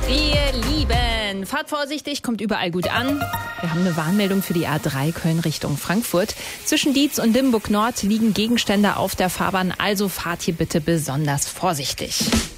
Ihr Lieben, fahrt vorsichtig, kommt überall gut an. Wir haben eine Warnmeldung für die A3 Köln Richtung Frankfurt. Zwischen Dietz und Limburg Nord liegen Gegenstände auf der Fahrbahn, also fahrt hier bitte besonders vorsichtig.